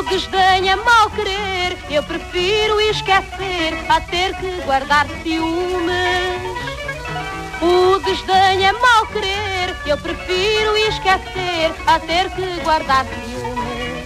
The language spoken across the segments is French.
desdém é mau querer, eu prefiro esquecer a ter que guardar ciúmes. O desdém é mau querer, eu prefiro esquecer a ter que guardar ciúmes.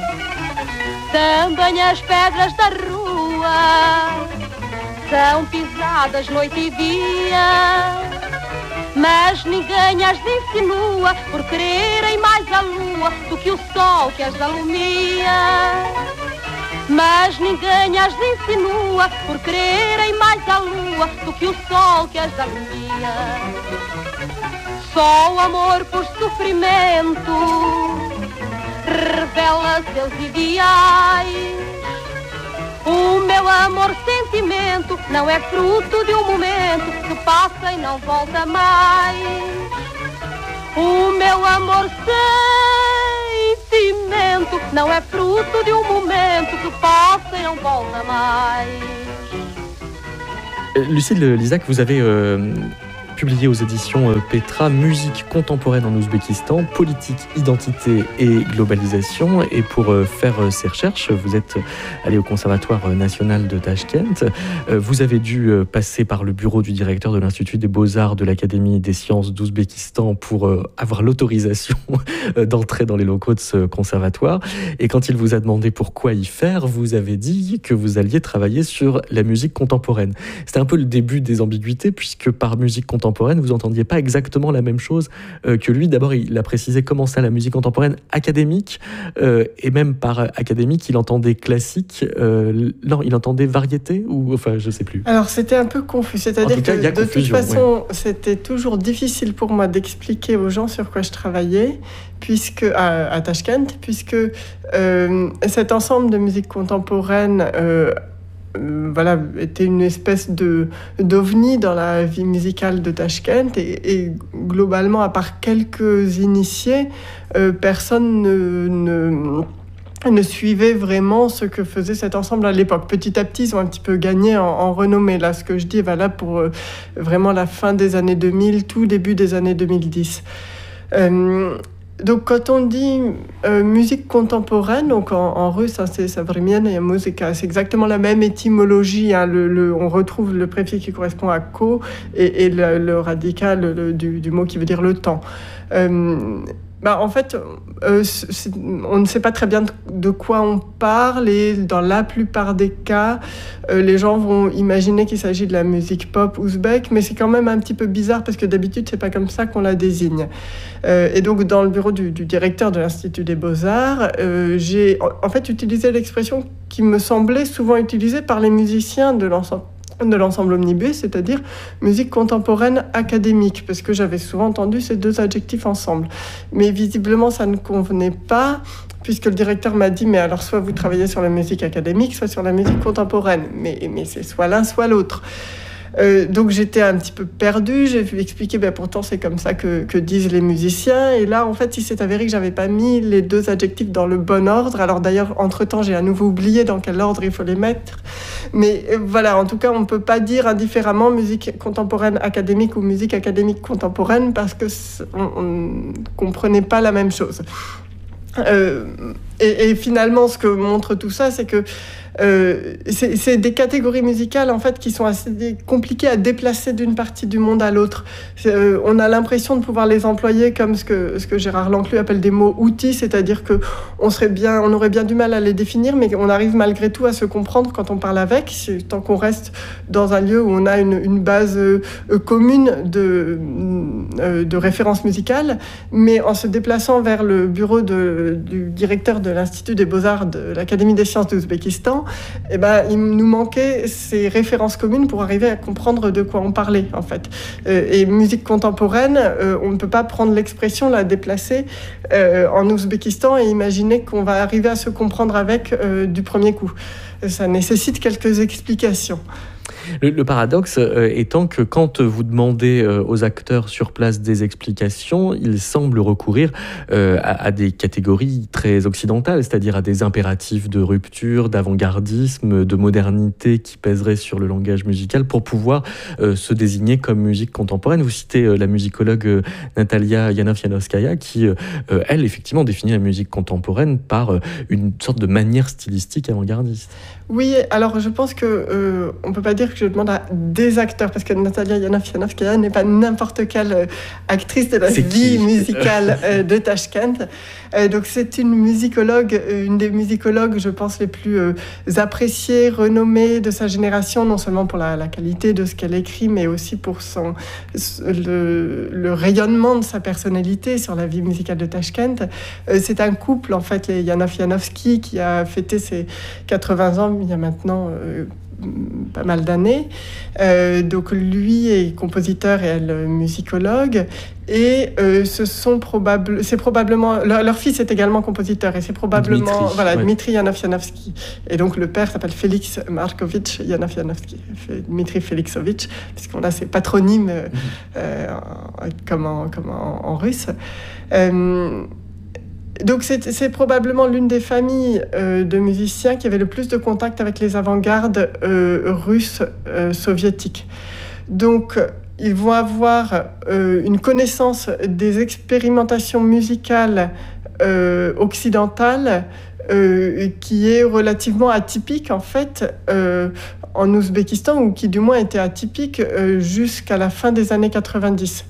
Também as pedras da rua são pisadas noite e dia, mas ninguém as insinua por quererem mais a lua do que o sol que as alumia. Mas ninguém as insinua por quererem mais a lua do que o sol que as alumia. Só o amor por sofrimento revela seus ideais. O meu amor sentimento não é fruto de um momento que passa e não volta mais. O meu amor sentimento não é fruto de um momento que passa e não volta mais. Lucille Lizac, vous avez publié aux éditions Petra Musique contemporaine en Ouzbékistan, politique, identité et globalisation. Et pour faire ces recherches, vous êtes allé au Conservatoire national de Tachkent. Vous avez dû passer par le bureau du directeur de l'Institut des Beaux-Arts de l'Académie des Sciences d'Ouzbékistan pour avoir l'autorisation d'entrer dans les locaux de ce conservatoire. Et quand il vous a demandé pourquoi y faire, vous avez dit que vous alliez travailler sur la musique contemporaine. C'était un peu le début des ambiguïtés, puisque par musique contemporaine, vous n'entendiez pas exactement la même chose que lui. D'abord, il a précisé comment ça, la musique contemporaine académique, et même par académique, il entendait classique. Non, il entendait variété, ou enfin, je ne sais plus. Alors, c'était un peu confus. C'est-à-dire que de toute façon, c'était toujours difficile pour moi d'expliquer aux gens sur quoi je travaillais, puisque à Tachkent, puisque cet ensemble de musique contemporaine était une espèce d'ovni dans la vie musicale de Tachkent, et globalement, à part quelques initiés, personne ne suivait vraiment ce que faisait cet ensemble à l'époque. Petit à petit, ils ont un petit peu gagné en renommée. Là, ce que je dis est valable pour vraiment la fin des années 2000, tout début des années 2010. Donc, quand on dit musique contemporaine, donc en russe, hein, c'est savremienная muzika, c'est exactement la même étymologie. Hein, on retrouve le préfixe qui correspond à ko et le radical du mot qui veut dire le temps. En fait, on ne sait pas très bien de quoi on parle, et dans la plupart des cas, les gens vont imaginer qu'il s'agit de la musique pop ouzbek, mais c'est quand même un petit peu bizarre parce que d'habitude, c'est pas comme ça qu'on la désigne. Et donc, dans le bureau du directeur de l'Institut des Beaux-Arts, j'ai en fait utilisé l'expression qui me semblait souvent utilisée par les musiciens de l'ensemble Omnibus, c'est-à-dire musique contemporaine académique, parce que j'avais souvent entendu ces deux adjectifs ensemble. Mais visiblement, ça ne convenait pas, puisque le directeur m'a dit « Mais alors, soit vous travaillez sur la musique académique, soit sur la musique contemporaine. » Mais c'est soit l'un, soit l'autre. Donc j'étais un petit peu perdue, j'ai expliqué pourtant c'est comme ça que disent les musiciens, et là en fait il s'est avéré que j'avais pas mis les deux adjectifs dans le bon ordre. Alors d'ailleurs entre temps j'ai à nouveau oublié dans quel ordre il faut les mettre, mais voilà, en tout cas on peut pas dire indifféremment musique contemporaine académique ou musique académique contemporaine, parce que on comprenait pas la même chose. Et finalement ce que montre tout ça, c'est que c'est des catégories musicales en fait qui sont assez compliquées à déplacer d'une partie du monde à l'autre. On a l'impression de pouvoir les employer comme ce que Gérard Lanclus appelle des mots outils, c'est-à-dire que on aurait bien du mal à les définir, mais on arrive malgré tout à se comprendre quand on parle avec, tant qu'on reste dans un lieu où on a une base commune de référence musicale. Mais en se déplaçant vers le bureau du directeur de l'Institut des Beaux-Arts de l'Académie des Sciences d'Ouzbékistan, il nous manquait ces références communes pour arriver à comprendre de quoi on parlait, en fait. Et musique contemporaine, on ne peut pas prendre l'expression, la déplacer en Ouzbékistan et imaginer qu'on va arriver à se comprendre avec du premier coup. Ça nécessite quelques explications. Le paradoxe étant que quand vous demandez aux acteurs sur place des explications, ils semblent recourir à des catégories très occidentales, c'est-à-dire à des impératifs de rupture, d'avant-gardisme, de modernité qui pèseraient sur le langage musical pour pouvoir se désigner comme musique contemporaine. Vous citez la musicologue Natalia Yanov-Yanovskaya qui, elle, effectivement, définit la musique contemporaine par une sorte de manière stylistique avant-gardiste. Oui, alors je pense que on peut pas dire que je demande à des acteurs, parce que Natalia Yanov-Yanovskaya n'est pas n'importe quelle actrice de la vie musicale de Tachkent. Donc c'est une musicologue, une des musicologues, je pense, les plus appréciées, renommées de sa génération, non seulement pour la qualité de ce qu'elle écrit, mais aussi pour le rayonnement de sa personnalité sur la vie musicale de Tachkent. C'est un couple, en fait, les Yanov-Yanovsky, qui a fêté ses 80 ans il y a maintenant pas mal d'années. Donc lui est compositeur et elle musicologue. Et c'est probablement... Leur fils est également compositeur et c'est probablement... Dmitri Yanov-Yanovsky. Et donc le père s'appelle Félix Markovitch Yanov-Yanovsky. Dmitri Félixovitch, puisqu'on a ces patronymes comme en russe. Donc c'est probablement l'une des familles de musiciens qui avait le plus de contact avec les avant-gardes russes soviétiques. Donc ils vont avoir une connaissance des expérimentations musicales occidentales qui est relativement atypique en fait en Ouzbékistan, ou qui du moins était atypique jusqu'à la fin des années 90.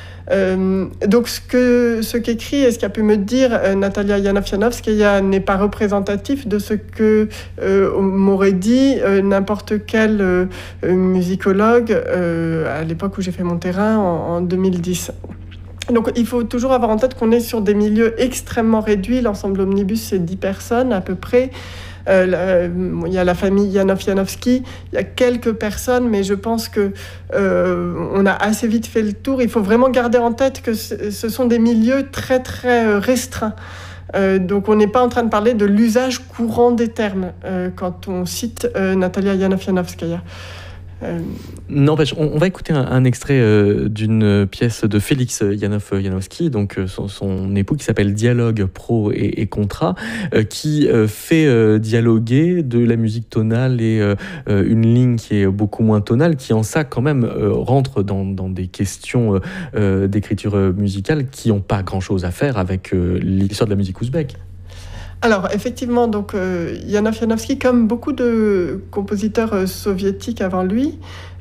Donc ce qu'écrit et ce qu'a pu me dire Natalia Yanov-Yanovskaya n'est pas représentatif de ce que m'aurait dit n'importe quel musicologue à l'époque où j'ai fait mon terrain en 2010. Donc il faut toujours avoir en tête qu'on est sur des milieux extrêmement réduits. L'ensemble Omnibus, c'est 10 personnes à peu près. Il y a la famille Yanov-Yanovsky, il y a quelques personnes, mais je pense que on a assez vite fait le tour. Il faut vraiment garder en tête que ce sont des milieux très très restreints. Donc on n'est pas en train de parler de l'usage courant des termes quand on cite Natalia Yanov-Yanovskaya. N'empêche, on va écouter un extrait d'une pièce de Félix Yanov-Yanovsky, donc son époux, qui s'appelle Dialogue, pro et contrat, qui fait dialoguer de la musique tonale et une ligne qui est beaucoup moins tonale, qui en ça quand même rentre dans des questions d'écriture musicale qui n'ont pas grand-chose à faire avec l'histoire de la musique ouzbèque. Alors, effectivement, donc, Yanov-Yanovsky, comme beaucoup de compositeurs soviétiques avant lui,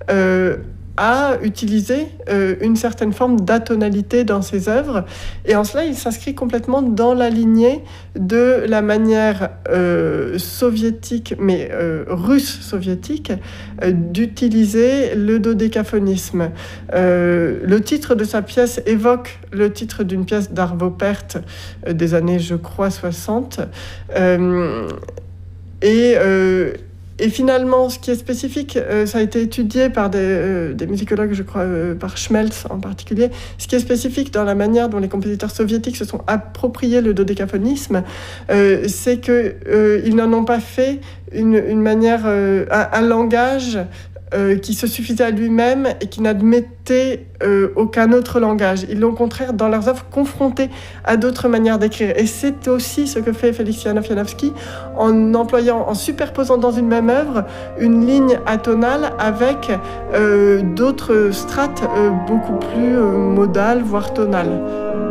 a utilisé une certaine forme d'atonalité dans ses œuvres. Et en cela, il s'inscrit complètement dans la lignée de la manière soviétique, mais russe soviétique, d'utiliser le dodécaphonisme. Le titre de sa pièce évoque le titre d'une pièce d'Arvo Pärt des années, je crois, 60. Et finalement, ce qui est spécifique, ça a été étudié par des musicologues, je crois, par Schmelz en particulier. Ce qui est spécifique dans la manière dont les compositeurs soviétiques se sont appropriés le dodécaphonisme, c'est qu'ils n'en ont pas fait une manière, un langage qui se suffisait à lui-même et qui n'admettait aucun autre langage. Ils l'ont au contraire, dans leurs œuvres, confronté à d'autres manières d'écrire. Et c'est aussi ce que fait Félix Yanov-Yanovsky en superposant dans une même œuvre une ligne atonale avec d'autres strates beaucoup plus modales, voire tonales.